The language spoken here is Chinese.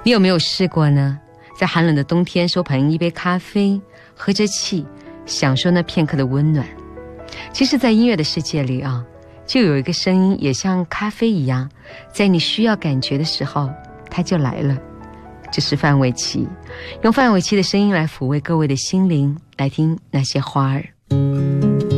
你有没有试过呢？在寒冷的冬天手捧一杯咖啡，喝着气，享受那片刻的温暖。其实在音乐的世界里啊，就有一个声音也像咖啡一样，在你需要感觉的时候它就来了。这是范玮琪，用范玮琪的声音来抚慰各位的心灵，来听那些花儿。